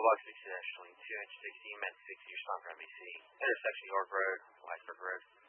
Box 60 National 2 inch 60, Met 60, Stomper MBC, intersection York Road, Weisberg Road.